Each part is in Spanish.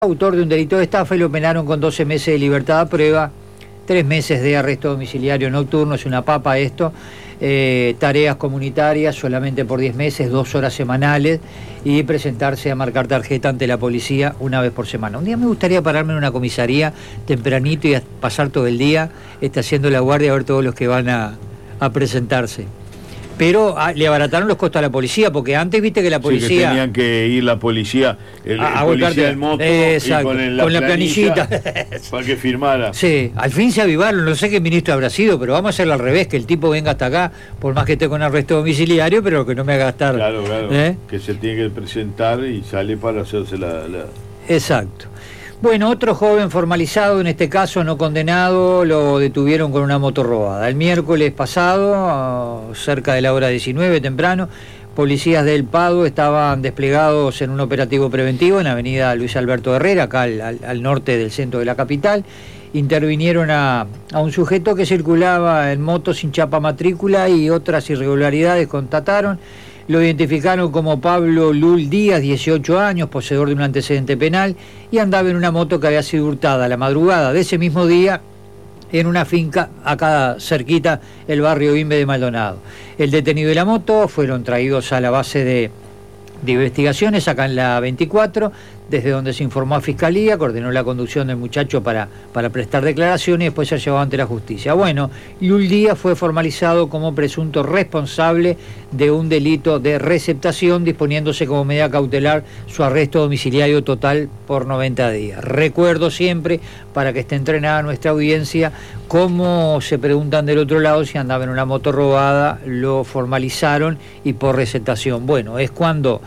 autor de un delito de estafa y lo penaron con 12 meses de libertad a prueba, 3 meses de arresto domiciliario nocturno, es una papa esto, tareas comunitarias solamente por 10 meses, 2 horas semanales y presentarse a marcar tarjeta ante la policía una vez por semana. Un día me gustaría pararme en una comisaría tempranito y pasar todo el día haciendo la guardia a ver todos los que van a presentarse. Pero le abarataron los costos a la policía, porque antes viste que la policía... Sí, que tenían que ir la policía, el policía del moto, exacto, y con la planillita para que firmara. Sí, al fin se avivaron, no sé qué ministro habrá sido, pero vamos a hacerlo al revés, que el tipo venga hasta acá, por más que esté con arresto domiciliario, pero que no me haga gastar. Claro, que se tiene que presentar y sale para hacerse la... Exacto. Bueno, otro joven formalizado, en este caso no condenado, lo detuvieron con una moto robada. El miércoles pasado, cerca de la hora 19, temprano, policías del Pado estaban desplegados en un operativo preventivo en la avenida Luis Alberto Herrera, acá al norte del centro de la capital. Intervinieron a un sujeto que circulaba en moto sin chapa matrícula y otras irregularidades constataron. Lo identificaron como Pablo Lul Díaz, 18 años, poseedor de un antecedente penal, y andaba en una moto que había sido hurtada a la madrugada de ese mismo día en una finca acá cerquita, el barrio Imbe de Maldonado. El detenido y la moto fueron traídos a la base de investigaciones acá en la 24, desde donde se informó a Fiscalía, coordinó la conducción del muchacho para prestar declaraciones y después se llevó ante la justicia. Bueno, Lul Díaz fue formalizado como presunto responsable de un delito de receptación, disponiéndose como medida cautelar su arresto domiciliario total por 90 días. Recuerdo siempre, para que esté entrenada nuestra audiencia, cómo se preguntan del otro lado si andaba en una moto robada, lo formalizaron y por receptación. Bueno, es cuando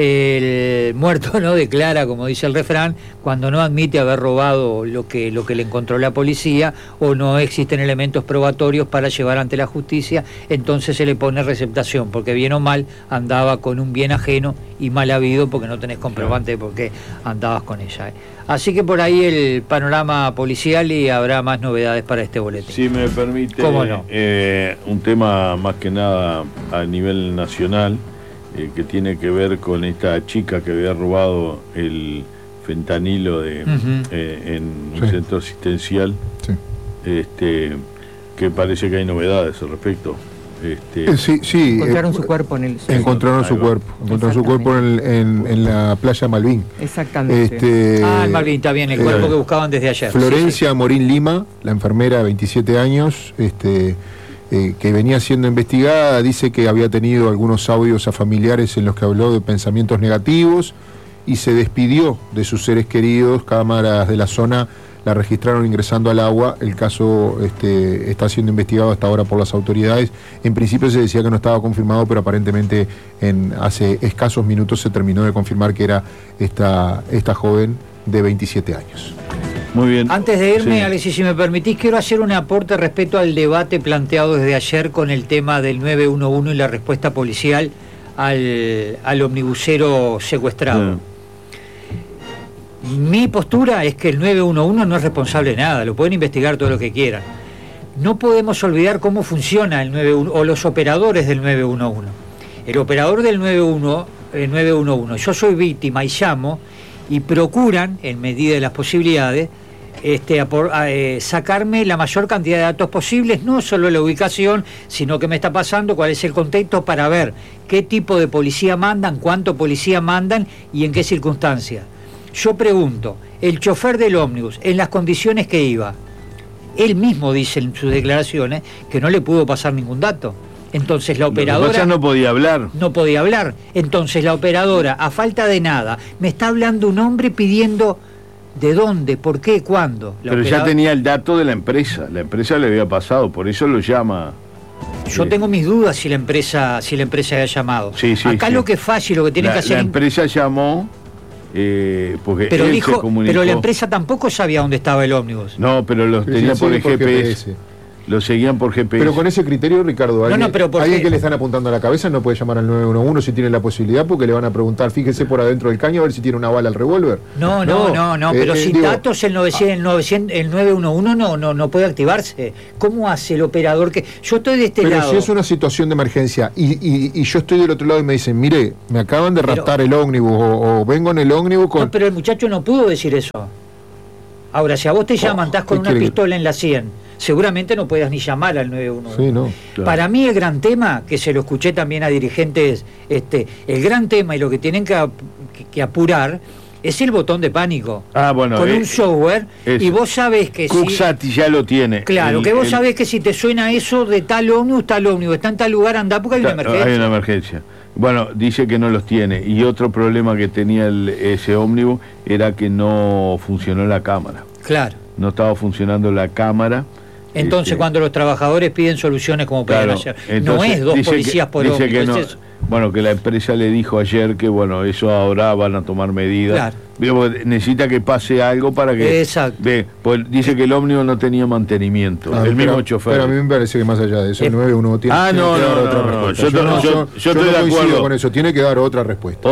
el muerto no declara, como dice el refrán, cuando no admite haber robado lo que le encontró la policía o no existen elementos probatorios para llevar ante la justicia, entonces se le pone receptación, porque bien o mal andaba con un bien ajeno y mal habido porque no tenés comprobante de por qué andabas con ella. Así que por ahí el panorama policial y habrá más novedades para este boletín. Si me permite, ¿cómo no? Un tema más que nada a nivel nacional, que tiene que ver con esta chica que había robado el fentanilo en un centro asistencial, que parece que hay novedades al respecto. Sí, encontraron su cuerpo en el centro. Encontraron su cuerpo en la playa Malvin. Exactamente. El Malvin, está bien, el cuerpo que buscaban desde ayer. Florencia Morín Lima, la enfermera de 27 años, que venía siendo investigada, dice que había tenido algunos audios a familiares en los que habló de pensamientos negativos y se despidió de sus seres queridos. Cámaras de la zona la registraron ingresando al agua. El caso está siendo investigado hasta ahora por las autoridades. En principio se decía que no estaba confirmado, pero aparentemente hace escasos minutos se terminó de confirmar que era esta joven de 27 años. Muy bien. Antes de irme, Alexis, si me permitís, quiero hacer un aporte respecto al debate planteado desde ayer con el tema del 911 y la respuesta policial al omnibusero secuestrado. Mi postura es que el 911 no es responsable de nada, lo pueden investigar todo lo que quieran. No podemos olvidar cómo funciona el 911 o los operadores del 911. El operador del 911, yo soy víctima y llamo y procuran, en medida de las posibilidades, sacarme la mayor cantidad de datos posibles, no solo la ubicación, sino qué me está pasando, cuál es el contexto, para ver qué tipo de policía mandan, cuánto policía mandan y en qué circunstancias. Yo pregunto, el chofer del ómnibus, en las condiciones que iba, él mismo dice en sus declaraciones que no le pudo pasar ningún dato. Entonces la operadora... no podía hablar. No podía hablar. Entonces la operadora, a falta de nada, me está hablando un hombre pidiendo de dónde, por qué, cuándo. Pero ya tenía el dato de la empresa le había pasado, por eso lo llama. Yo tengo mis dudas si la empresa había llamado. Acá lo que es fácil, lo que tiene que hacer... La empresa llamó... porque pero él se comunicó. Pero la empresa tampoco sabía dónde estaba el ómnibus. No, pero los tenía por el GPS. Lo seguían por GPS. Pero con ese criterio, Ricardo, alguien que le están apuntando a la cabeza no puede llamar al 911 si tiene la posibilidad, porque le van a preguntar, fíjese por adentro del caño a ver si tiene una bala al revólver. No, pero sin datos el 911 no puede activarse. ¿Cómo hace el operador que yo estoy de este lado? Pero si es una situación de emergencia y yo estoy del otro lado y me dicen, mire, me acaban de raptar el ómnibus o vengo en el ómnibus con... No, pero el muchacho no pudo decir eso. Ahora, si a vos te llaman, estás con una pistola en la 100, seguramente no puedas ni llamar al 911. Sí, no, claro. Para mí el gran tema, que se lo escuché también a dirigentes, el gran tema y lo que tienen que apurar es el botón de pánico. Bueno, con un software, y vos sabés que Cuxati ya lo tiene. Claro, que vos sabés que si te suena eso de tal ómnibus, está en tal lugar, andá porque hay una emergencia. Hay una emergencia. Bueno, dice que no los tiene. Y otro problema que tenía ese ómnibus era que no funcionó la cámara. Claro. No estaba funcionando la cámara. Entonces, cuando los trabajadores piden soluciones como pueden hacer, no es dos policías por ómnibus, que no, bueno, que la empresa le dijo ayer que, bueno, eso ahora van a tomar medidas. Claro. Necesita que pase algo para que... Exacto. Pues dice que el ómnibus no tenía mantenimiento, el mismo chofer. Pero a mí me parece que más allá de eso, el 911 tiene que dar otra respuesta. Yo estoy de acuerdo con eso, tiene que dar otra respuesta.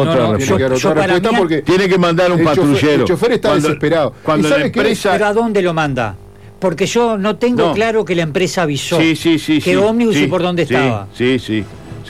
Porque tiene que mandar un patrullero. El chofer está desesperado. Cuando la empresa... ¿Pero a dónde lo manda? Porque yo no tengo claro que la empresa avisó que ómnibus y por dónde estaba. Sí.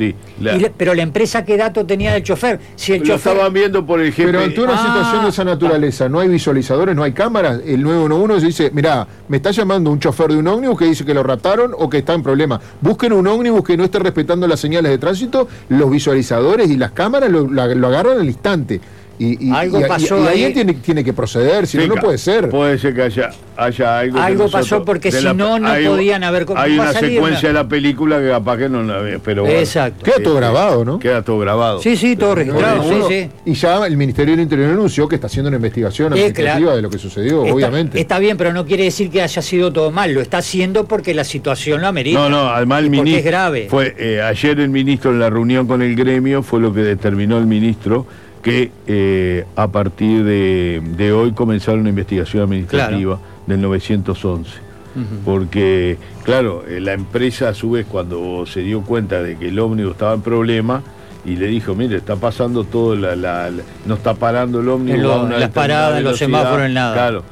Pero la empresa, ¿qué dato tenía del chofer? Si el chofer... estaban viendo por el GPS. Pero ante una situación de esa naturaleza, no hay visualizadores, no hay cámaras, el 911 dice, mirá, me está llamando un chofer de un ómnibus que dice que lo raptaron o que está en problema. Busquen un ómnibus que no esté respetando las señales de tránsito, los visualizadores y las cámaras lo agarran al instante. Algo pasó y alguien tiene que proceder, si no puede ser. Puede ser que haya algo. Algo pasó porque si no podían haber... Hay una secuencia de la película que capaz que no la ve, pero bueno. Exacto. Queda todo grabado, ¿no? Queda todo grabado. Sí, todo registrado. Y ya el Ministerio del Interior anunció que está haciendo una investigación administrativa de lo que sucedió, obviamente. Está bien, pero no quiere decir que haya sido todo mal. Lo está haciendo porque la situación lo amerita. No, además el ministro... es grave. Ayer el ministro en la reunión con el gremio fue lo que determinó el ministro, que a partir de hoy comenzaron una investigación administrativa del 911. Porque, claro, la empresa a su vez cuando se dio cuenta de que el ómnibus estaba en problema y le dijo, mire, está pasando todo, no está parando el ómnibus. Las paradas, los semáforos, en nada. Claro,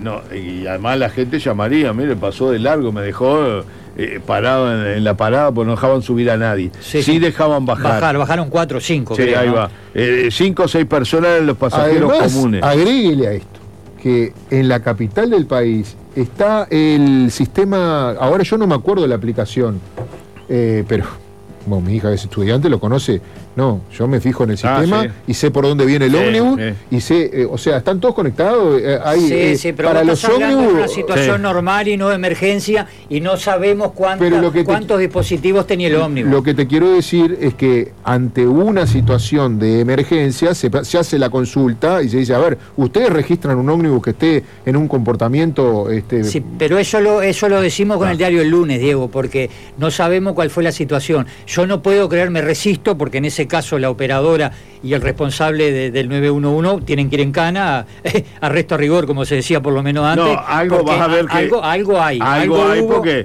y además la gente llamaría, mire, pasó de largo, me dejó... parado en la parada, pues no dejaban subir a nadie. Sí dejaban bajar. Bajaron 4 o 5. Sí, creo, ahí va. 5 o 6 personas eran los pasajeros comunes. Agréguele a esto, que en la capital del país está el sistema, ahora yo no me acuerdo de la aplicación, pero bueno, mi hija es estudiante, lo conoce. No, yo me fijo en el sistema y sé por dónde viene el ómnibus y sé, o sea, están todos conectados. Pero para los ómnibus, una situación normal y no de emergencia y no sabemos cuántos dispositivos tenía el ómnibus. Lo que te quiero decir es que ante una situación de emergencia se hace la consulta y se dice, a ver, ustedes registran un ómnibus que esté en un comportamiento... Sí, pero eso lo decimos con el diario El Lunes, Diego, porque no sabemos cuál fue la situación. Yo no puedo creer, me resisto, porque en ese caso la operadora y el responsable del 911 tienen que ir en cana, arresto a rigor, como se decía por lo menos antes. No, algo vas a ver que... Algo hay. Algo hay porque,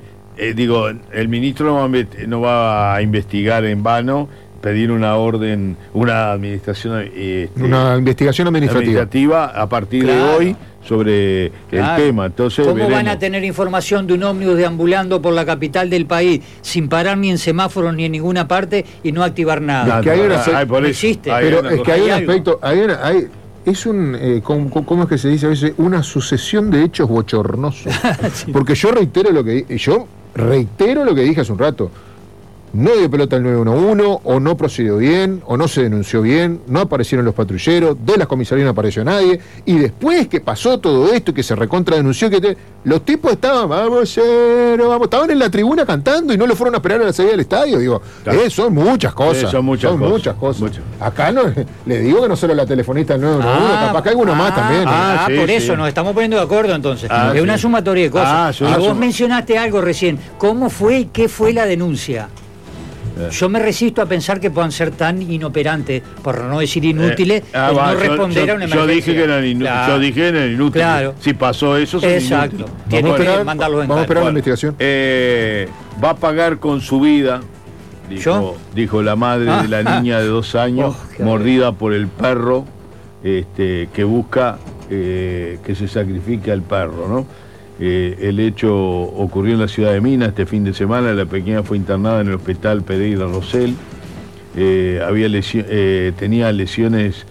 el ministro no va a investigar en vano, pedir una orden, una administración... una investigación administrativa a partir de hoy sobre el tema. Entonces, ¿cómo van a tener información de un ómnibus deambulando por la capital del país sin parar ni en semáforos ni en ninguna parte y no activar nada? Es que hay un aspecto, ¿cómo es que se dice a veces? Una sucesión de hechos bochornosos. Porque yo reitero lo que dije hace un rato. No dio pelota al 911, o no procedió bien, o no se denunció bien, no aparecieron los patrulleros, de las comisarías no apareció nadie, y después que pasó todo esto y que se recontradenunció, los tipos estaban, estaban en la tribuna cantando y no lo fueron a esperar a la salida del estadio. Digo, son muchas cosas. Son muchas cosas. Acá no, le digo que no solo la telefonista del 911, capaz que hay uno más también. Por eso nos estamos poniendo de acuerdo entonces. Es una sumatoria de cosas. Vos mencionaste algo recién. ¿Cómo fue y qué fue la denuncia? Yo me resisto a pensar que puedan ser tan inoperantes, por no decir inútiles, no responder a una emergencia. Yo dije que eran inútiles. Yo dije que eran inútiles. Claro. Si pasó eso, son exacto. inútiles. Tiene que mandarlos en Vamos a esperar la investigación. Va a pagar con su vida, dijo la madre de la niña de 2 años, mordida por el perro que busca que se sacrifique al perro, ¿no? El hecho ocurrió en la ciudad de Minas este fin de semana. La pequeña fue internada en el hospital Pereira Rosell. Tenía lesiones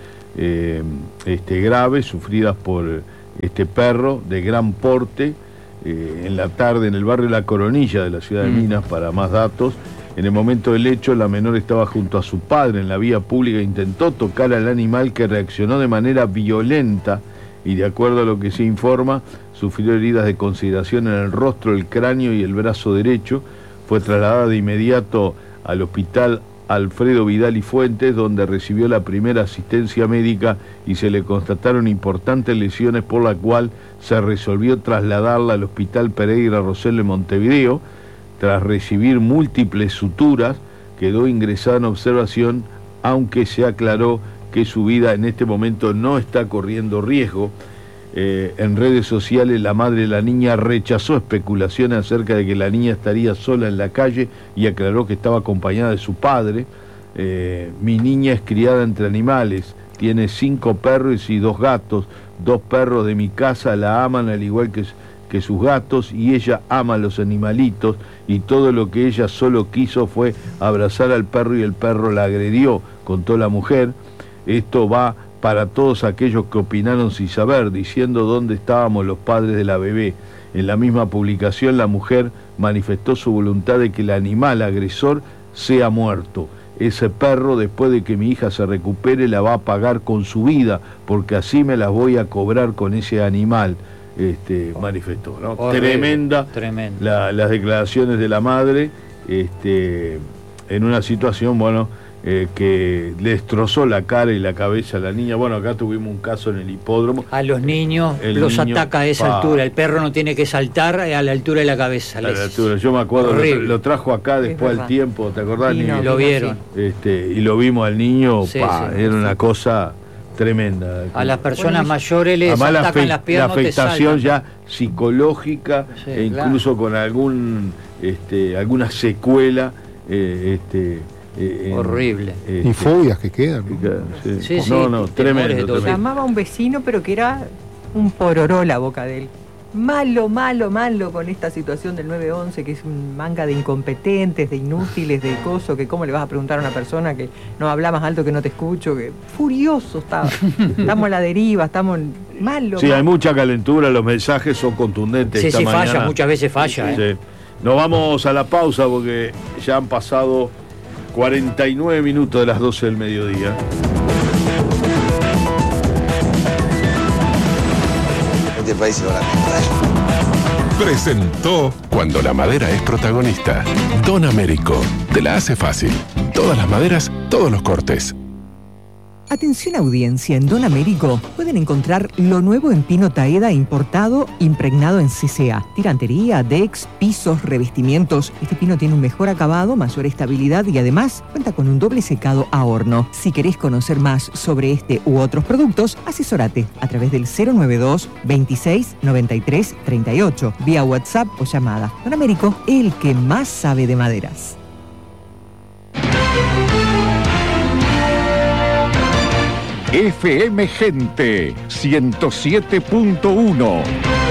graves sufridas por este perro de gran porte. En la tarde en el barrio La Coronilla de la ciudad de Minas, para más datos. En el momento del hecho, la menor estaba junto a su padre en la vía pública e intentó tocar al animal, que reaccionó de manera violenta y, de acuerdo a lo que se informa, sufrió heridas de consideración en el rostro, el cráneo y el brazo derecho. Fue trasladada de inmediato al hospital Alfredo Vidal y Fuentes, donde recibió la primera asistencia médica y se le constataron importantes lesiones, por la cual se resolvió trasladarla al hospital Pereira Rosell de Montevideo. Tras recibir múltiples suturas, quedó ingresada en observación, aunque se aclaró que su vida en este momento no está corriendo riesgo. En redes sociales, la madre de la niña rechazó especulaciones acerca de que la niña estaría sola en la calle y aclaró que estaba acompañada de su padre. Mi niña es criada entre animales, tiene 5 perros y 2 gatos. 2 perros de mi casa la aman al igual que sus gatos, y ella ama a los animalitos, y todo lo que ella solo quiso fue abrazar al perro y el perro la agredió, contó la mujer. Esto va para todos aquellos que opinaron sin saber, diciendo dónde estábamos los padres de la bebé. En la misma publicación, la mujer manifestó su voluntad de que el animal agresor sea muerto. Ese perro, después de que mi hija se recupere, la va a pagar con su vida, porque así me las voy a cobrar con ese animal, manifestó, ¿no? Tremenda. Las declaraciones de la madre, en una situación, que le destrozó la cara y la cabeza a la niña. Bueno, acá tuvimos un caso en el hipódromo. A los niños los ataca a esa altura. El perro no tiene que saltar a la altura de la cabeza. A la altura. Yo me acuerdo, lo trajo acá después del tiempo, ¿te acordás? Lo vieron. Y lo vimos al niño, era una cosa tremenda. A las personas mayores les atacan las piernas. La afectación ya psicológica, e incluso con alguna secuela, horrible. Y fobias que quedan. Tremendo. Llamaba a un vecino, pero que era un pororó la boca de él. Malo con esta situación del 911, que es un manga de incompetentes, de inútiles, de coso, que cómo le vas a preguntar a una persona que no habla más alto que no te escucho, que furioso estaba. Estamos a la deriva, estamos malo. Sí, hay mucha calentura, los mensajes son contundentes. Sí, falla, muchas veces falla. Sí. Nos vamos a la pausa porque ya han pasado 49 minutos de las 12 del mediodía. Este país se va a la mierda. Presentó Cuando la madera es protagonista. Don Américo. Te la hace fácil. Todas las maderas, todos los cortes. Atención audiencia, en Don Américo pueden encontrar lo nuevo en pino taeda importado, impregnado en CCA. Tirantería, decks, pisos, revestimientos. Este pino tiene un mejor acabado, mayor estabilidad y además cuenta con un doble secado a horno. Si querés conocer más sobre este u otros productos, asesorate a través del 092 26 93 38, vía WhatsApp o llamada. Don Américo, el que más sabe de maderas. FM Gente 107.1.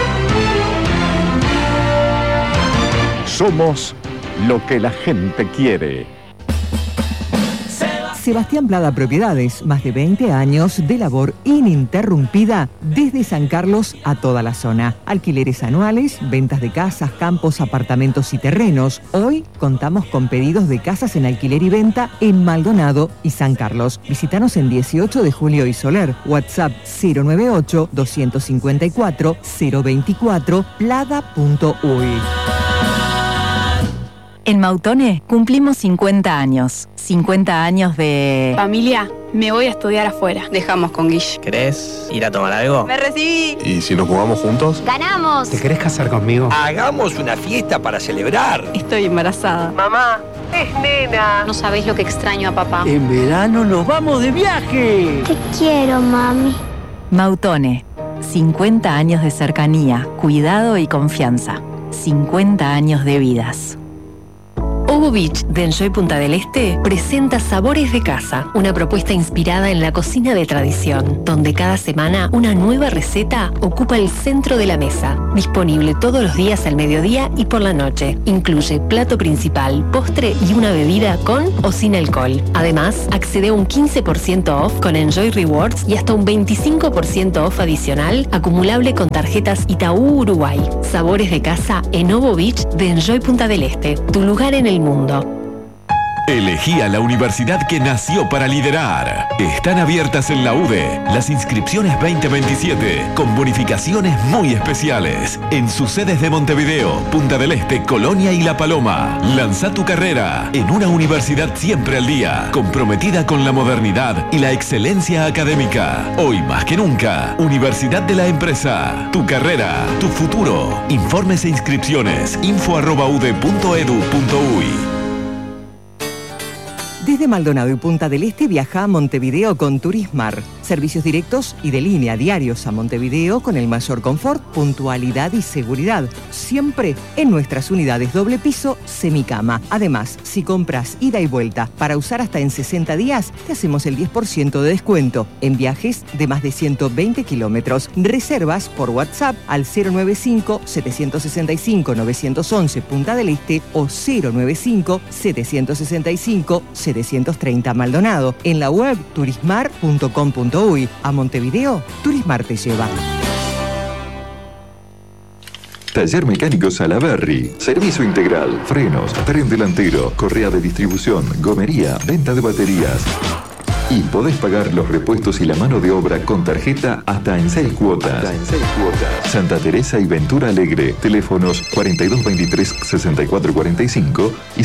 Somos lo que la gente quiere. Sebastián Plada Propiedades, más de 20 años de labor ininterrumpida desde San Carlos a toda la zona. Alquileres anuales, ventas de casas, campos, apartamentos y terrenos. Hoy contamos con pedidos de casas en alquiler y venta en Maldonado y San Carlos. Visítanos en 18 de Julio y Soler. WhatsApp 098-254-024, plada.uy. En Mautone cumplimos 50 años. 50 años de... Familia, me voy a estudiar afuera. Dejamos con Guille. ¿Querés ir a tomar algo? ¡Me recibí! ¿Y si nos jugamos juntos? ¡Ganamos! ¿Te querés casar conmigo? Hagamos una fiesta para celebrar. Estoy embarazada. Mamá, Es nena. No sabéis lo que extraño a papá. En verano nos vamos de viaje. Te quiero, mami. Mautone. 50 años de cercanía, cuidado y confianza. 50 años de vidas. Obo Beach de Enjoy Punta del Este presenta Sabores de Casa, una propuesta inspirada en la cocina de tradición, donde cada semana una nueva receta ocupa el centro de la mesa. Disponible todos los días al mediodía y por la noche. Incluye plato principal, postre y una bebida con o sin alcohol. Además, accede a un 15% off con Enjoy Rewards y hasta un 25% off adicional acumulable con tarjetas Itaú Uruguay. Sabores de Casa en Obo Beach de Enjoy Punta del Este, tu lugar en el mundo. Elegí a la universidad que nació para liderar. Están abiertas en la UDE las inscripciones 2027 con bonificaciones muy especiales en sus sedes de Montevideo, Punta del Este, Colonia y La Paloma. Lanza tu carrera en una universidad siempre al día, comprometida con la modernidad y la excelencia académica. Hoy más que nunca, Universidad de la Empresa. Tu carrera, tu futuro. Informes e inscripciones info@ude.edu.uy. Desde Maldonado y Punta del Este viaja a Montevideo con Turismar. Servicios directos y de línea diarios a Montevideo con el mayor confort, puntualidad y seguridad. Siempre en nuestras unidades doble piso, semicama. Además, si compras ida y vuelta para usar hasta en 60 días, te hacemos el 10% de descuento en viajes de más de 120 kilómetros. Reservas por WhatsApp al 095-765-911 Punta del Este o 095-765-730 Maldonado. En la web turismar.com.uy. A Montevideo, Turismar te lleva. Taller Mecánico Salaberry. Servicio integral, frenos, tren delantero, correa de distribución, gomería, venta de baterías. Y podés pagar los repuestos y la mano de obra con tarjeta hasta en 6 cuotas. Santa Teresa y Ventura Alegre. Teléfonos 4223-6445 y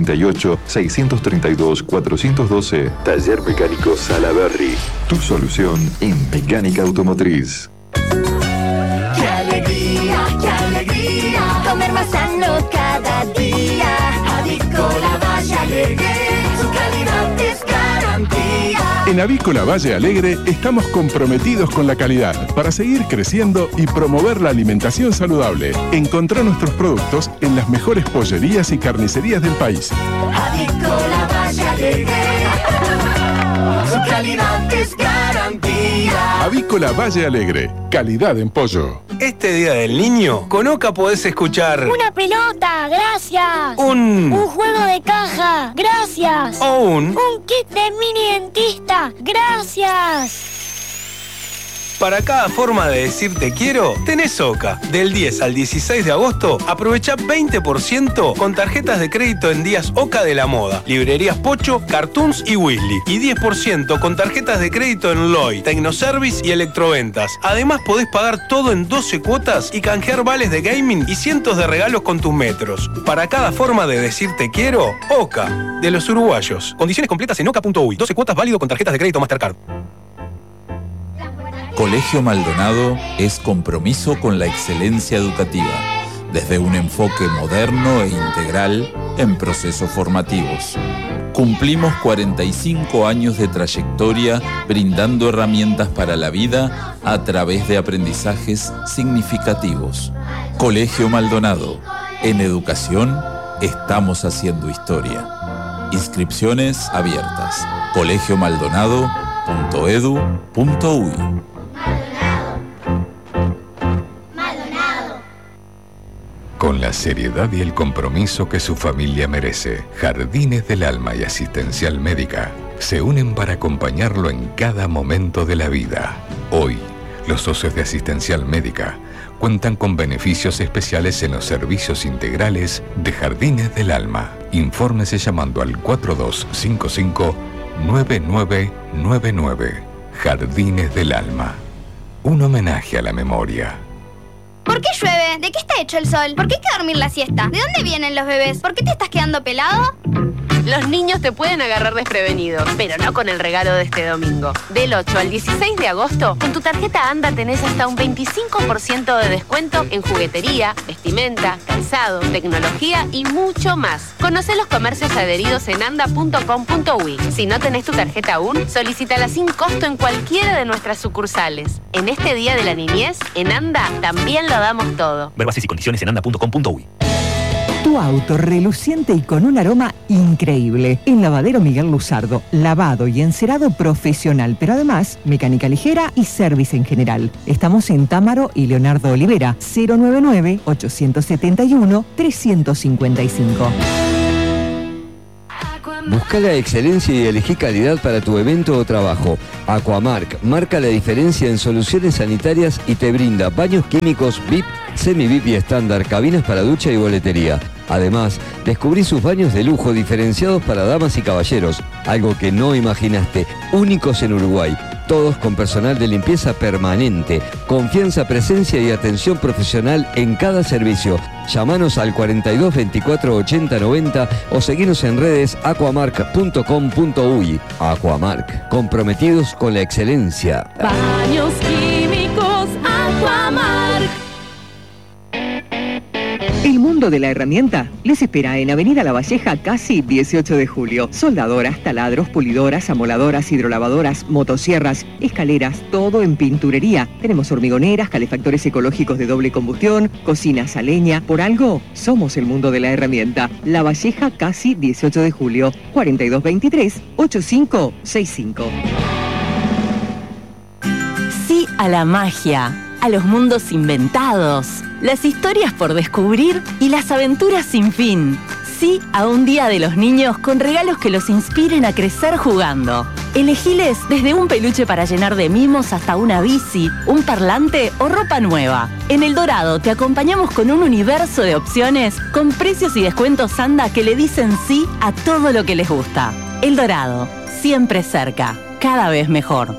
098-632-412. Taller Mecánico Salaberry. Tu solución en mecánica automotriz. ¡Qué alegría, qué alegría! Comer más sano cada día. Avícola Valle Alegre, su calidad es garantía. En Avícola Valle Alegre estamos comprometidos con la calidad para seguir creciendo y promover la alimentación saludable. Encontrá nuestros productos en las mejores pollerías y carnicerías del país. Avícola Valle Alegre, su calidad es garantía. Avícola Valle Alegre, calidad en pollo. Este Día del Niño, con Oca podés escuchar Una pelota, gracias. Un juego de caja, gracias. O un kit de mini dentista, gracias. Para cada forma de decir te quiero, tenés Oca. Del 10 al 16 de agosto, aprovecha 20% con tarjetas de crédito en días Oca de la Moda, librerías Pocho, Cartoons y Weasley. Y 10% con tarjetas de crédito en Loy, Tecnoservice y Electroventas. Además podés pagar todo en 12 cuotas y canjear vales de gaming y cientos de regalos con tus metros. Para cada forma de decir te quiero, Oca, de los uruguayos. Condiciones completas en oca.uy. 12 cuotas válido con tarjetas de crédito Mastercard. Colegio Maldonado es compromiso con la excelencia educativa, desde un enfoque moderno e integral en procesos formativos. Cumplimos 45 años de trayectoria brindando herramientas para la vida a través de aprendizajes significativos. Colegio Maldonado, en educación estamos haciendo historia. Inscripciones abiertas. colegiomaldonado.edu.uy. Con la seriedad y el compromiso que su familia merece, Jardines del Alma y Asistencial Médica se unen para acompañarlo en cada momento de la vida. Hoy, los socios de Asistencial Médica cuentan con beneficios especiales en los servicios integrales de Jardines del Alma. Infórmese llamando al 4255-9999. Jardines del Alma. Un homenaje a la memoria. ¿Por qué llueve? ¿De qué está hecho el sol? ¿Por qué hay que dormir la siesta? ¿De dónde vienen los bebés? ¿Por qué te estás quedando pelado? Los niños te pueden agarrar desprevenido, pero no con el regalo de este domingo. Del 8 al 16 de agosto, con tu tarjeta ANDA tenés hasta un 25% de descuento en juguetería, vestimenta, calzado, tecnología y mucho más. Conocé los comercios adheridos en anda.com.uy. Si no tenés tu tarjeta aún, solicítala sin costo en cualquiera de nuestras sucursales. En este Día de la Niñez, en ANDA también lo damos todo. Ver bases y condiciones en anda.com.uy. Tu auto reluciente y con un aroma increíble. En Lavadero Miguel Luzardo, lavado y encerado profesional, pero además mecánica ligera y service en general. Estamos en Támaro y Leonardo Olivera, 099-871-355. Busca la excelencia y elegí calidad para tu evento o trabajo. Aquamark marca la diferencia en soluciones sanitarias y te brinda baños químicos VIP, semi-VIP y estándar, cabinas para ducha y boletería. Además, descubrí sus baños de lujo diferenciados para damas y caballeros, algo que no imaginaste, únicos en Uruguay. Todos con personal de limpieza permanente, confianza, presencia y atención profesional en cada servicio. Llámanos al 42 24 80 90 o seguinos en redes aquamark.com.uy. Aquamark, comprometidos con la excelencia. Baños químicos Aquamark. El mundo de la herramienta les espera en Avenida La Valleja, casi 18 de julio. Soldadoras, taladros, pulidoras, amoladoras, hidrolavadoras, motosierras, escaleras, todo en pinturería. Tenemos hormigoneras, calefactores ecológicos de doble combustión, cocinas a leña. Por algo, somos el mundo de la herramienta. La Valleja, casi 18 de julio. 4223-8565. Sí a la magia, a los mundos inventados, las historias por descubrir y las aventuras sin fin. Sí a un día de los niños con regalos que los inspiren a crecer jugando. Elegiles desde un peluche para llenar de mimos hasta una bici, un parlante o ropa nueva. En El Dorado te acompañamos con un universo de opciones con precios y descuentos ANDA que le dicen sí a todo lo que les gusta. El Dorado, siempre cerca, cada vez mejor.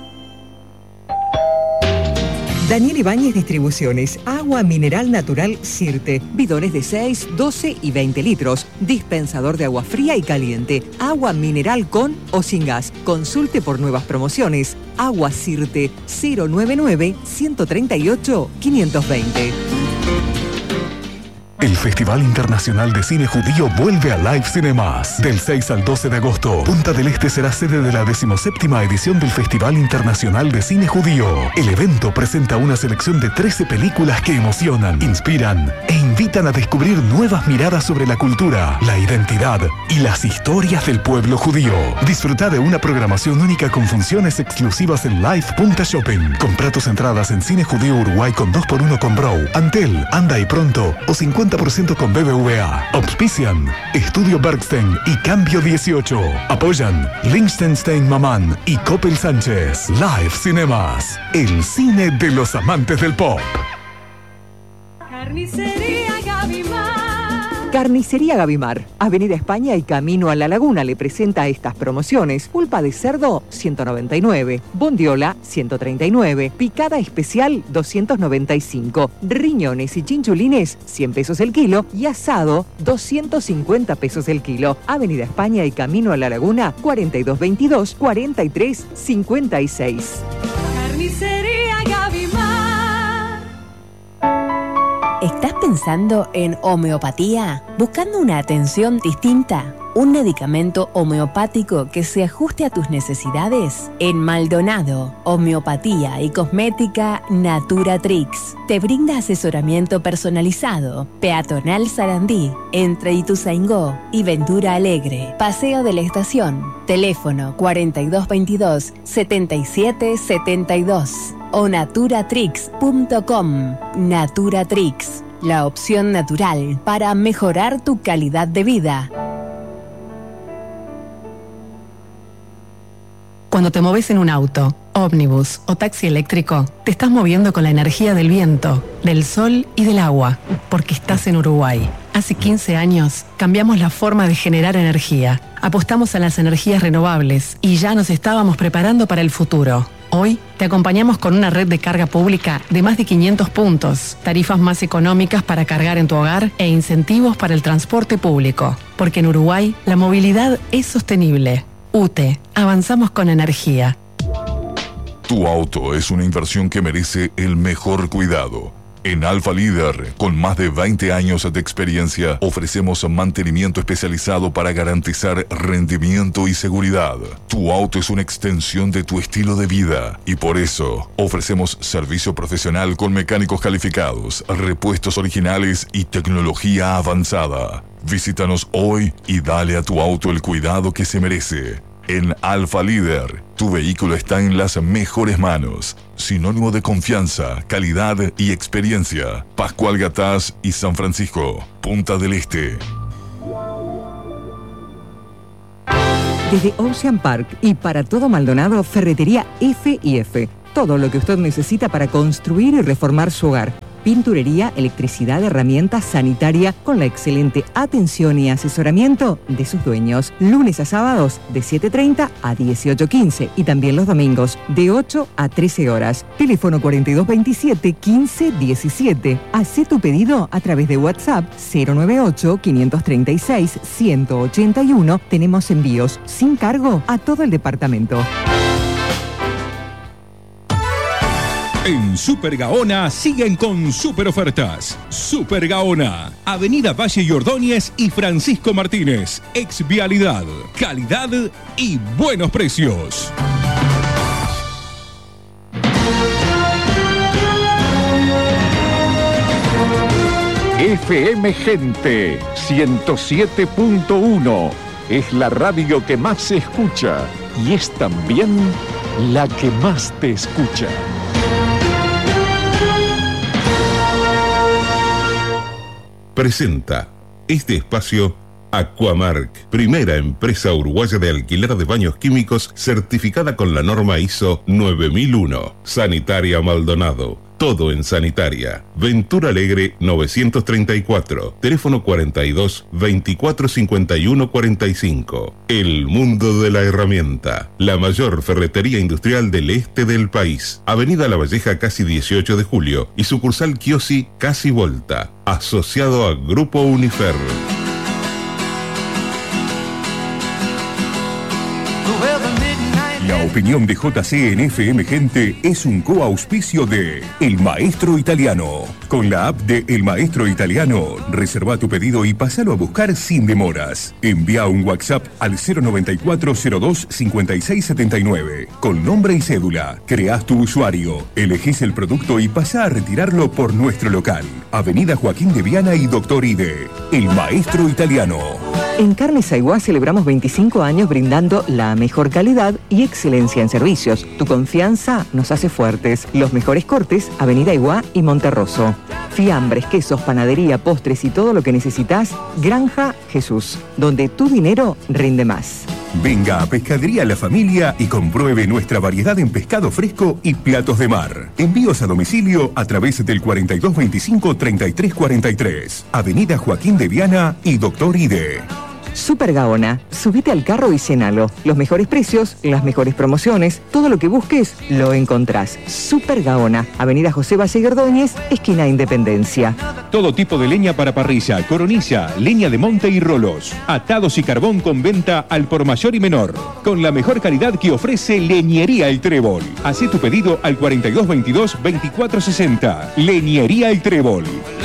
Daniel Ibáñez Distribuciones, agua mineral natural Sirte, bidones de 6, 12 y 20 litros, dispensador de agua fría y caliente, agua mineral con o sin gas. Consulte por nuevas promociones. Agua Sirte, 099-138-520. El Festival Internacional de Cine Judío vuelve a Live Cinemas. Del 6 al 12 de agosto, Punta del Este será sede de la 17ª edición del Festival Internacional de Cine Judío. El evento presenta una selección de 13 películas que emocionan, inspiran e invitan a descubrir nuevas miradas sobre la cultura, la identidad y las historias del pueblo judío. Disfruta de una programación única con funciones exclusivas en Live.shopping. Compra tus entradas en Cine Judío Uruguay con 2x1 con Brow, Antel, Anda y Pronto o 50% con BBVA. Auspician Estudio Bergstein y Cambio 18. Apoyan Liechtenstein Mamán y Coppel Sánchez. Live Cinemas, el cine de los amantes del pop. Carnicería Gavimar. Carnicería Gavimar, Avenida España y Camino a la Laguna le presenta estas promociones. Pulpa de cerdo, 199. Bondiola, 139. Picada especial, 295. Riñones y chinchulines, 100 pesos el kilo. Y asado, 250 pesos el kilo. Avenida España y Camino a la Laguna, 4222-4356. Carnicería Gavimar. ¿Estás pensando en homeopatía? ¿Buscando una atención distinta? ¿Un medicamento homeopático que se ajuste a tus necesidades? En Maldonado, Homeopatía y Cosmética Naturatrix te brinda asesoramiento personalizado. Peatonal Sarandí, entre Ituzaingó y Ventura Alegre. Paseo de la Estación. Teléfono 4222-7772 o naturatrix.com. Naturatrix, la opción natural para mejorar tu calidad de vida. Cuando te moves en un auto, ómnibus o taxi eléctrico, te estás moviendo con la energía del viento, del sol y del agua, porque estás en Uruguay. Hace 15 años cambiamos la forma de generar energía, apostamos a las energías renovables y ya nos estábamos preparando para el futuro. Hoy te acompañamos con una red de carga pública de más de 500 puntos, tarifas más económicas para cargar en tu hogar e incentivos para el transporte público. Porque en Uruguay la movilidad es sostenible. UTE, avanzamos con energía. Tu auto es una inversión que merece el mejor cuidado. En Alfa Líder, con más de 20 años de experiencia, ofrecemos mantenimiento especializado para garantizar rendimiento y seguridad. Tu auto es una extensión de tu estilo de vida y por eso ofrecemos servicio profesional con mecánicos calificados, repuestos originales y tecnología avanzada. Visítanos hoy y dale a tu auto el cuidado que se merece. En Alfa Líder, tu vehículo está en las mejores manos. Sinónimo de confianza, calidad y experiencia. Pascual Gatás y San Francisco, Punta del Este. Desde Ocean Park y para todo Maldonado, Ferretería F&F. Todo lo que usted necesita para construir y reformar su hogar. Pinturería, electricidad, herramientas, sanitaria, con la excelente atención y asesoramiento de sus dueños. Lunes a sábados de 7:30 a 18:15 y también los domingos de 8 a 13 horas. Teléfono 4227-1517. Hacé tu pedido a través de WhatsApp 098-536-181. Tenemos envíos sin cargo a todo el departamento. En Super Gaona siguen con super ofertas. Super Gaona, Avenida Valle y Ordóñez y Francisco Martínez. Ex Vialidad, calidad y buenos precios. FM Gente 107.1 es la radio que más se escucha y es también la que más te escucha. Presenta este espacio Aquamark, primera empresa uruguaya de alquiler de baños químicos certificada con la norma ISO 9001. Sanitaria Maldonado, todo en sanitaria. Ventura Alegre 934, teléfono 42 24 51 45. El mundo de la herramienta, la mayor ferretería industrial del este del país. Avenida La Valleja casi 18 de julio y sucursal Kiosi casi Volta, asociado a Grupo Unifer. La opinión de JC en FM Gente es un coauspicio de El Maestro Italiano. Con la app de El Maestro Italiano, reserva tu pedido y pásalo a buscar sin demoras. Envía un WhatsApp al 094-02-5679. Con nombre y cédula, creás tu usuario, elegís el producto y pasá a retirarlo por nuestro local. Avenida Joaquín de Viana y Doctor Ide. El Maestro Italiano. En Carnes Aiguá celebramos 25 años brindando la mejor calidad y excelencia en servicios. Tu confianza nos hace fuertes. Los mejores cortes, Avenida Aiguá y Monterroso. Fiambres, quesos, panadería, postres y todo lo que necesitas, Granja Jesús, donde tu dinero rinde más. Venga a Pescadería La Familia y compruebe nuestra variedad en pescado fresco y platos de mar. Envíos a domicilio a través del 4225-3343. Avenida Joaquín de Viana y Doctor Ide. Super Gaona, subite al carro y cenalo. Los mejores precios, las mejores promociones, todo lo que busques, lo encontrás. Super Gaona, Avenida José Valle y Ordóñez, esquina Independencia. Todo tipo de leña para parrilla, coronilla, leña de monte y rolos. Atados y carbón con venta al por mayor y menor. Con la mejor calidad que ofrece Leñería El Trébol. Hacé tu pedido al 4222-2460. Leñería El Trébol.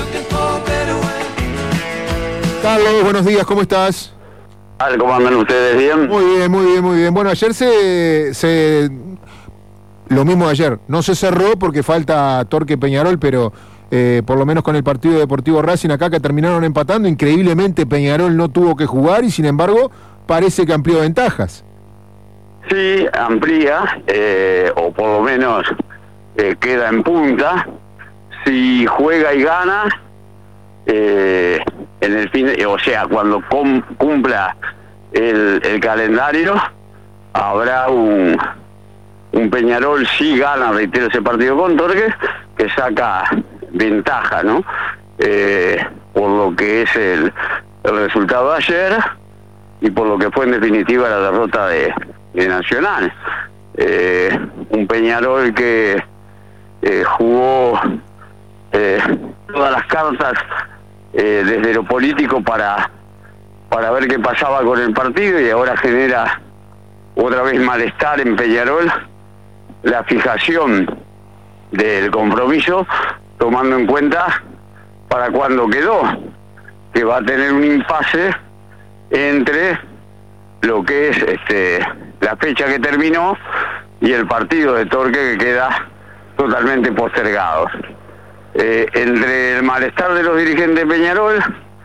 Carlos, buenos días, ¿cómo estás? ¿Cómo andan ustedes? ¿Bien? Muy bien, muy bien, muy bien. Bueno, ayer lo mismo de ayer. No se cerró porque falta Torque Peñarol, pero por lo menos con el partido Deportivo Racing acá que terminaron empatando, increíblemente Peñarol no tuvo que jugar y sin embargo parece que amplió ventajas. Sí, amplía, o por lo menos queda en punta. Si juega y gana, en el fin, o sea, cuando cumpla el calendario, habrá un Peñarol, si gana, reitero, ese partido con Torque, que saca ventaja, ¿no? Por lo que es el resultado de ayer y por lo que fue en definitiva la derrota de Nacional. un Peñarol que jugó todas las cartas desde lo político para ver qué pasaba con el partido, y ahora genera otra vez malestar en Peñarol la fijación del compromiso, tomando en cuenta para cuándo quedó, que va a tener un impasse entre lo que es la fecha que terminó y el partido de Torque, que queda totalmente postergado. Entre el malestar de los dirigentes de Peñarol,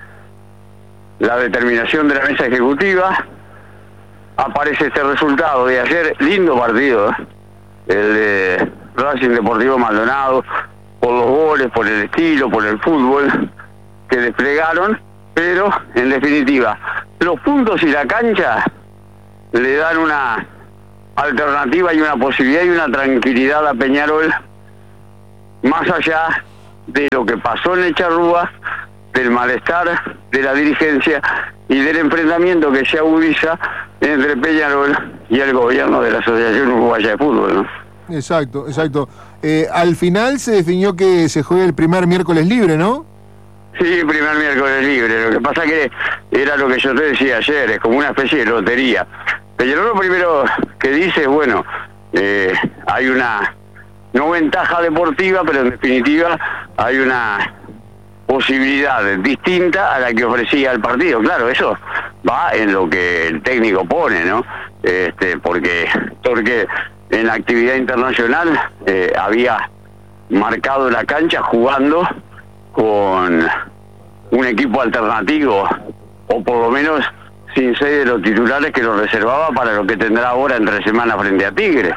la determinación de la mesa ejecutiva, aparece este resultado de ayer. Lindo partido, el de Racing Deportivo Maldonado, por los goles, por el estilo, por el fútbol que desplegaron, pero en definitiva los puntos y la cancha le dan una alternativa y una posibilidad y una tranquilidad a Peñarol, más allá de lo que pasó en el Charrúa, del malestar de la dirigencia y del enfrentamiento que se agudiza entre Peñarol y el gobierno de la Asociación Uruguaya de Fútbol, ¿no? Exacto. Al final se definió que se juegue el primer miércoles libre, ¿no? Sí, primer miércoles libre. Lo que pasa que era lo que yo te decía ayer, es como una especie de lotería. Peñarol lo primero que dice es, bueno, hay una no ventaja deportiva, pero en definitiva hay una posibilidad distinta a la que ofrecía el partido. Claro, eso va en lo que el técnico pone, ¿no? Porque en la actividad internacional había marcado la cancha jugando con un equipo alternativo, o por lo menos sin 6 de los titulares que lo reservaba para lo que tendrá ahora entre semana frente a Tigre.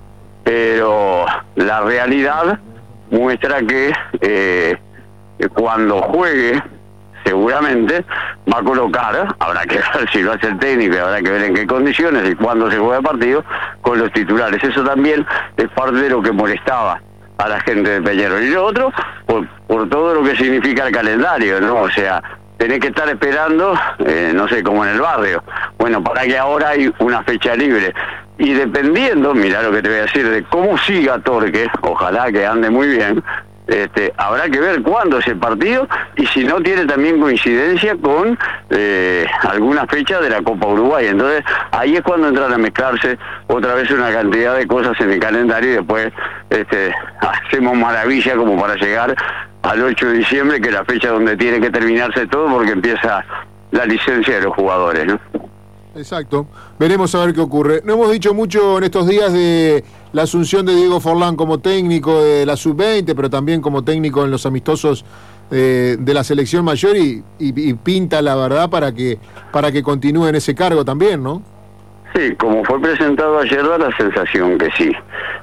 Pero la realidad muestra que cuando juegue seguramente va a colocar, habrá que ver si lo hace el técnico, habrá que ver en qué condiciones y cuándo se juega el partido, con los titulares. Eso también es parte de lo que molestaba a la gente de Peñarol. Y lo otro, por todo lo que significa el calendario, ¿no? O sea, tenés que estar esperando, no sé, como en el barrio. Bueno, para que ahora hay una fecha libre. Y dependiendo, mirá lo que te voy a decir, de cómo siga Torque, ojalá que ande muy bien, habrá que ver cuándo es el partido y si no tiene también coincidencia con alguna fecha de la Copa Uruguay. Entonces ahí es cuando entran a mezclarse otra vez una cantidad de cosas en el calendario y después hacemos maravilla como para llegar al 8 de diciembre, que es la fecha donde tiene que terminarse todo porque empieza la licencia de los jugadores, ¿no? Exacto. Veremos a ver qué ocurre. No hemos dicho mucho en estos días de la asunción de Diego Forlán como técnico de la Sub-20, pero también como técnico en los amistosos de la selección mayor y pinta, la verdad, para que continúe en ese cargo también, ¿no? Sí, como fue presentado ayer, da la sensación que sí.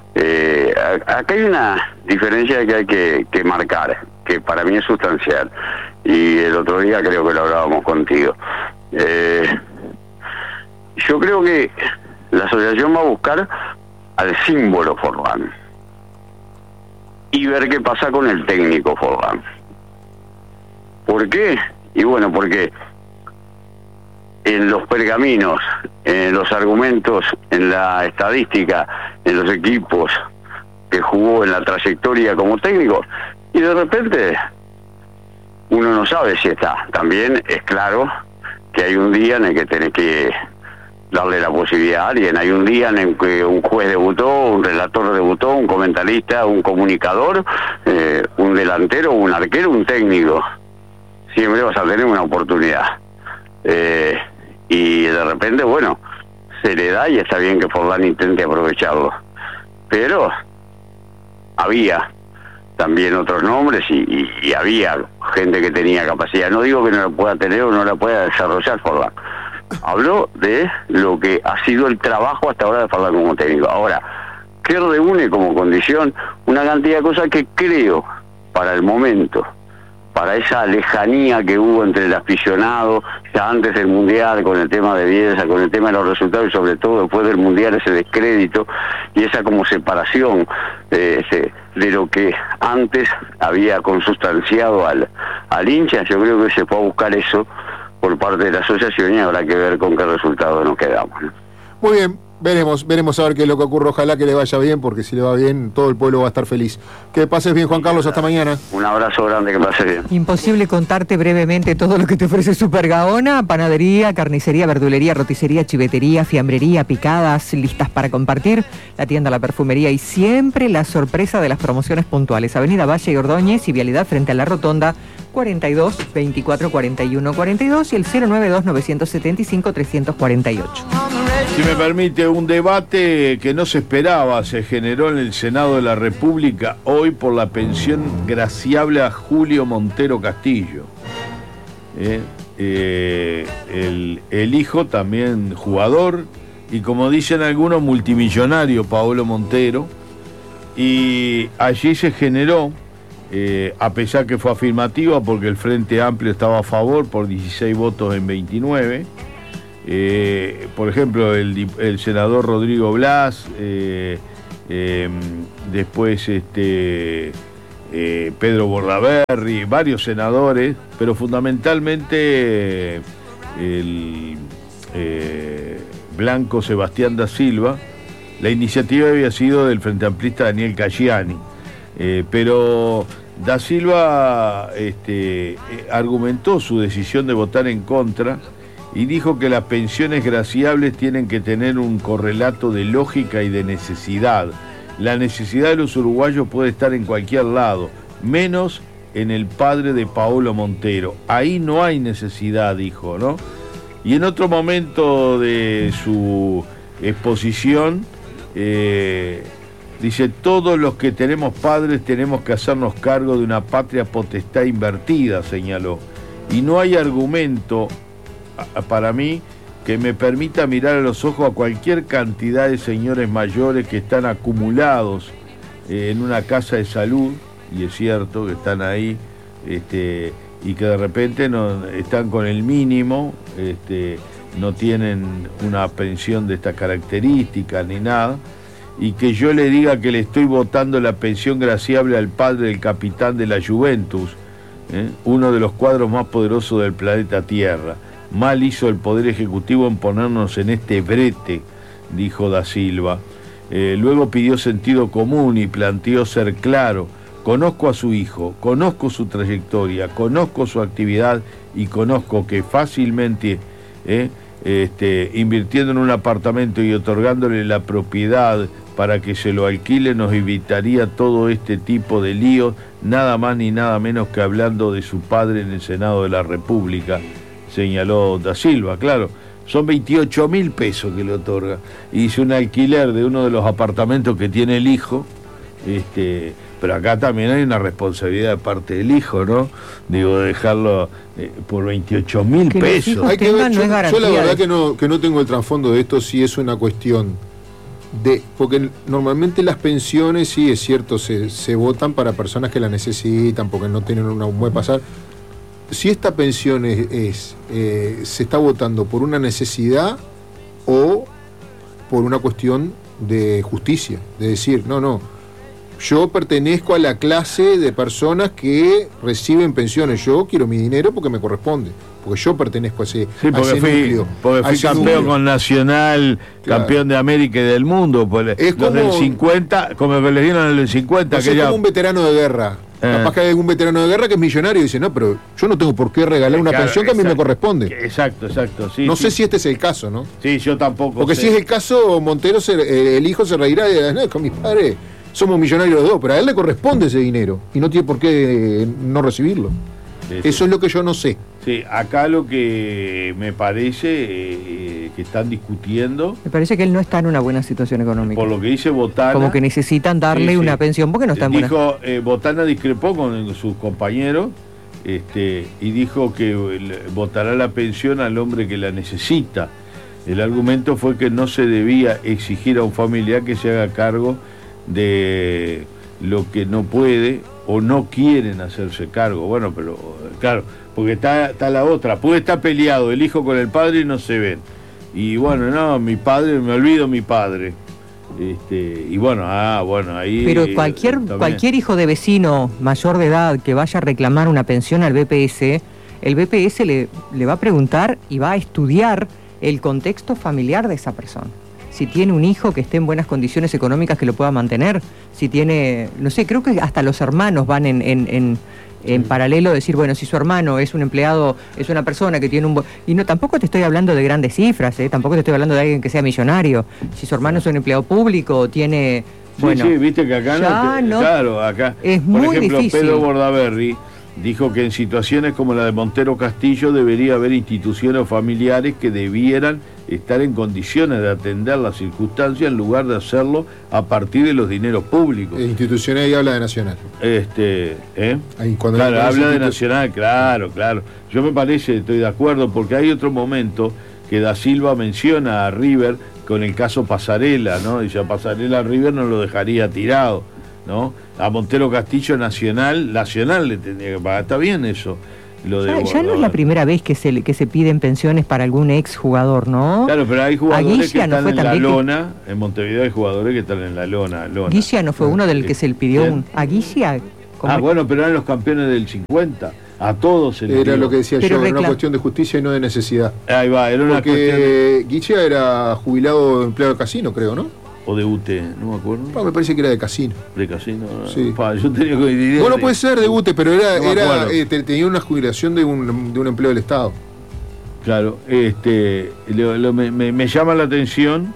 Acá hay una diferencia que hay que marcar, que para mí es sustancial, y el otro día creo que lo hablábamos contigo. Yo creo que la asociación va a buscar al símbolo Forlán y ver qué pasa con el técnico Forlán. ¿Por qué? Y bueno, porque en los pergaminos, en los argumentos, en la estadística, en los equipos que jugó en la trayectoria como técnico, y de repente uno no sabe si está. También es claro que hay un día en el que tenés que darle la posibilidad a alguien. Hay un día en el que un juez debutó, un relator debutó, un comentarista, un comunicador, un delantero, un arquero, un técnico. Siempre vas a tener una oportunidad. Y de repente, bueno, se le da y está bien que Forlán intente aprovecharlo. Pero había también otros nombres y había gente que tenía capacidad. No digo que no la pueda tener o no la pueda desarrollar Forlán. Habló de lo que ha sido el trabajo hasta ahora de Forlán como técnico. Ahora, ¿qué reúne como condición? Una cantidad de cosas que creo, para el momento, para esa lejanía que hubo entre el aficionado, ya antes del Mundial, con el tema de Bielsa, con el tema de los resultados y sobre todo después del Mundial, ese descrédito y esa como separación de lo que antes había consustanciado al hincha. Yo creo que se fue a buscar eso por parte de la asociación y habrá que ver con qué resultado nos quedamos, ¿no? Muy bien, Veremos a ver qué es lo que ocurre. Ojalá que le vaya bien, porque si le va bien, todo el pueblo va a estar feliz. Que pases bien, Juan Carlos, hasta mañana. Un abrazo grande, que pases bien. Imposible contarte brevemente todo lo que te ofrece Super Gaona: panadería, carnicería, verdulería, roticería, chivetería, fiambrería, picadas, listas para compartir, la tienda, la perfumería y siempre la sorpresa de las promociones puntuales. Avenida Valle y Ordóñez y vialidad frente a la Rotonda, 42 24 41 42 y el 092 975 348. Si me permite, un debate que no se esperaba se generó en el Senado de la República hoy por la pensión graciable a Julio Montero Castillo. El hijo también jugador y, como dicen algunos, multimillonario, Paolo Montero. Y allí se generó, a pesar que fue afirmativa porque el Frente Amplio estaba a favor por 16 votos en 29, por ejemplo, el senador Rodrigo Blas, después Pedro Bordaberry, varios senadores, pero fundamentalmente el Blanco Sebastián da Silva. La iniciativa había sido del Frente Amplista Daniel Caggiani, pero da Silva argumentó su decisión de votar en contra y dijo que las pensiones graciables tienen que tener un correlato de lógica y de necesidad. La necesidad de los uruguayos puede estar en cualquier lado, menos en el padre de Paolo Montero. Ahí no hay necesidad, dijo, ¿no? Y en otro momento de su exposición, dice: todos los que tenemos padres tenemos que hacernos cargo de una patria potestad invertida, señaló. Y no hay argumento para mí que me permita mirar a los ojos a cualquier cantidad de señores mayores que están acumulados en una casa de salud, y es cierto que están ahí, y que de repente no están con el mínimo, no tienen una pensión de esta característica ni nada, y que yo le diga que le estoy votando la pensión graciable al padre del capitán de la Juventus, uno de los cuadros más poderosos del planeta Tierra. Mal hizo el Poder Ejecutivo en ponernos en este brete, dijo da Silva. Luego pidió sentido común y planteó ser claro. Conozco a su hijo, conozco su trayectoria, conozco su actividad y conozco que fácilmente, invirtiendo en un apartamento y otorgándole la propiedad para que se lo alquile, nos evitaría todo este tipo de líos, nada más ni nada menos que hablando de su padre en el Senado de la República, señaló da Silva. Claro, son 28.000 pesos que le otorga, y hizo un alquiler de uno de los apartamentos que tiene el hijo, pero acá también hay una responsabilidad de parte del hijo, ¿no? Digo, de dejarlo por 28.000 pesos. Hay que ver, yo la verdad que no tengo el trasfondo de esto, si es una cuestión de... Porque normalmente las pensiones, sí, es cierto, se votan para personas que la necesitan, porque no tienen un buen pasar. Si esta pensión se está votando por una necesidad o por una cuestión de justicia, de decir, no, yo pertenezco a la clase de personas que reciben pensiones, yo quiero mi dinero porque me corresponde, porque yo pertenezco a ese, sí, porque núcleo. Porque fui campeón núcleo con Nacional, claro, campeón de América y del mundo, es como, los del 50, como que les dieron en el 50. Es como un veterano de guerra. Capaz que hay algún veterano de guerra que es millonario y dice, no, pero yo no tengo por qué regalar una pensión que a mí me corresponde. Exacto, sí. No sé si este es el caso, ¿no? Sí, yo tampoco. Porque si es el caso, Montero, el hijo se reirá y dirá, no, con mis padres somos millonarios los dos, pero a él le corresponde ese dinero y no tiene por qué no recibirlo. Eso es lo que yo no sé. Sí, acá lo que me parece que están discutiendo... Me parece que él no está en una buena situación económica. Por lo que dice Botana... Como que necesitan darle una pensión porque no está en buena... Dijo, Botana discrepó con sus compañeros y dijo que votará la pensión al hombre que la necesita. El argumento fue que no se debía exigir a un familiar que se haga cargo de lo que no puede o no quieren hacerse cargo. Bueno, pero claro, porque está la otra, puede estar peleado el hijo con el padre y no se ven, y bueno, no, mi padre, me olvido mi padre, y bueno, ahí... Pero cualquier hijo de vecino mayor de edad que vaya a reclamar una pensión al BPS, el BPS le va a preguntar y va a estudiar el contexto familiar de esa persona. si tiene un hijo que esté en buenas condiciones económicas que lo pueda mantener, si tiene, no sé, creo que hasta los hermanos van en paralelo, decir, bueno, si su hermano es un empleado, es una persona que tiene y no, tampoco te estoy hablando de grandes cifras, tampoco te estoy hablando de alguien que sea millonario. Si su hermano es un empleado público, tiene... Bueno, sí, viste que acá claro, acá. Es por muy ejemplo, difícil. Pedro Bordaberry dijo que en situaciones como la de Montero Castillo debería haber instituciones familiares que debieran estar en condiciones de atender las circunstancias en lugar de hacerlo a partir de los dineros públicos. Instituciones ahí habla de Nacional. Ahí cuando habla de Nacional, claro. Yo me parece, estoy de acuerdo, porque hay otro momento que Da Silva menciona a River con el caso Pasarela, ¿no? Dice, a Pasarela River no lo dejaría tirado, ¿no? A Montero Castillo Nacional le tendría que pagar. Está bien eso. Lo de ya no es la primera vez que se piden pensiones para algún ex jugador, ¿no? Claro, pero hay jugadores que están no en la lona. En Montevideo hay jugadores que están en la lona. Guilla no fue uno del que se le pidió a Guilla. Bueno, pero eran los campeones del 50. A todos se les era dio. Lo que decía yo, era una cuestión de justicia y no de necesidad. Ahí va, era una cuestión de... Guilla era jubilado empleado de casino, creo, ¿no? O de UTE, no me acuerdo. Me parece que era de casino. ¿De casino? Sí. Yo tenía que idea. Bueno, puede ser de UTE, pero tenía una jubilación de un empleo del Estado. Claro, me llama la atención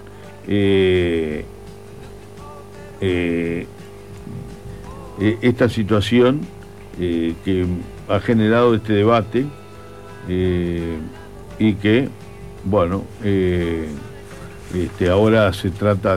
esta situación que ha generado este debate y que, bueno, ahora se trata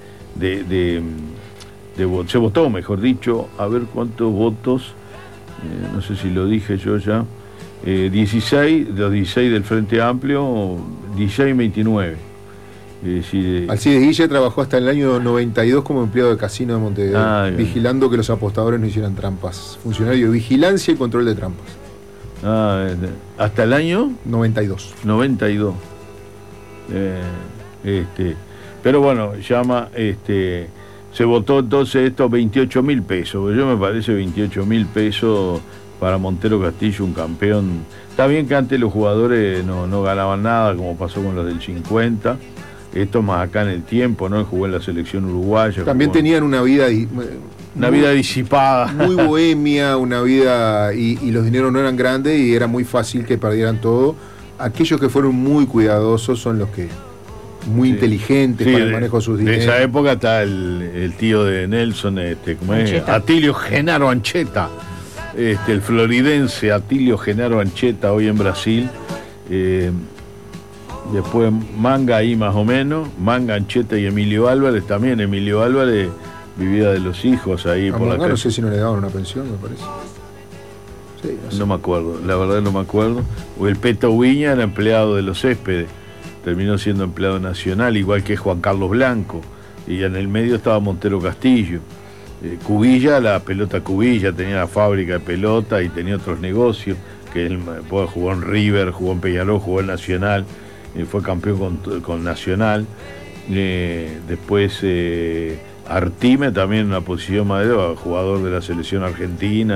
se votó, mejor dicho, a ver cuántos votos, no sé si lo dije yo ya, 16 del Frente Amplio, 16-29. Alcides Guille trabajó hasta el año 92 como empleado de casino de Montevideo, vigilando que los apostadores no hicieran trampas. Funcionario de vigilancia y control de trampas. ¿Hasta el año? 92. Pero bueno, se votó entonces estos 28.000 pesos. Yo me parece 28.000 pesos para Montero Castillo, un campeón. Está bien que antes los jugadores no ganaban nada, como pasó con los del 50. Esto más acá en el tiempo, ¿no? Jugó en la selección uruguaya. También tenían una vida disipada. Muy bohemia, una vida... Y los dineros no eran grandes y era muy fácil que perdieran todo. Aquellos que fueron muy cuidadosos son los que... Muy inteligentes para el manejo de sus dineros. De esa época está el tío de Nelson, ¿cómo es? Atilio Genaro Ancheta. El floridense Atilio Genaro Ancheta, hoy en Brasil. Después Manga ahí más o menos, Manga, Ancheta y Emilio Álvarez también. Emilio Álvarez vivía de los hijos ahí por la calle. No sé si no le daban una pensión, me parece. Sí, no me acuerdo, la verdad no me acuerdo. O el Peto Viña era empleado de los Céspedes, terminó siendo empleado nacional, igual que Juan Carlos Blanco. Y en el medio estaba Montero Castillo. Cubilla, la pelota Cubilla, tenía la fábrica de pelota y tenía otros negocios, que él jugó en River, jugó en Peñarol, jugó en Nacional. Fue campeón con Nacional. Después Artime también en una posición madera, jugador de la selección argentina.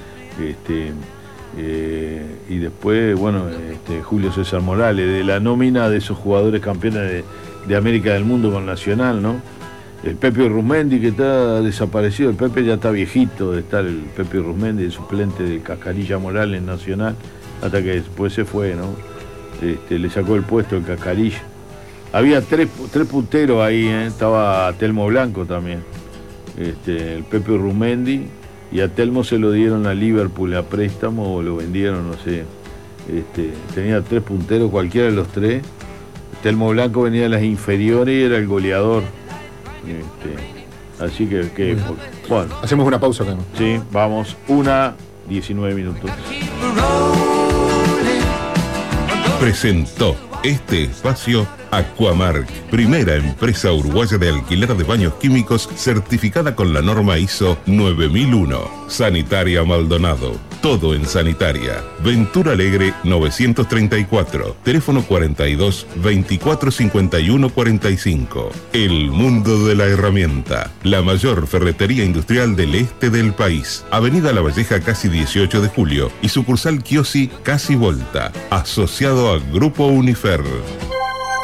Y después, Julio César Morales, de la nómina de esos jugadores campeones de América del Mundo con Nacional, ¿no? El Pepe Rusmendi, que está desaparecido. El Pepe ya está viejito de estar, el Pepe Rusmendi, el suplente de Cascarilla Morales en Nacional, hasta que después se fue, ¿no? Le sacó el puesto el Cascarilla. Había tres punteros ahí, estaba Telmo Blanco también, el Pepe Rusmendi, y a Telmo se lo dieron a Liverpool a préstamo o lo vendieron, no sé. Tenía 3 punteros, cualquiera de los 3. Telmo Blanco venía de las inferiores y era el goleador. Así que bueno. Hacemos una pausa acá, ¿no? Sí, vamos, 1:19 minutos. Presentó este espacio Aquamark, primera empresa uruguaya de alquiler de baños químicos certificada con la norma ISO 9001. Sanitaria Maldonado, todo en sanitaria. Ventura Alegre 934, teléfono 42 24 51 45. El mundo de la herramienta, la mayor ferretería industrial del este del país. Avenida La Valleja casi 18 de julio y sucursal Chiosi casi Volta, asociado a Grupo Unifer.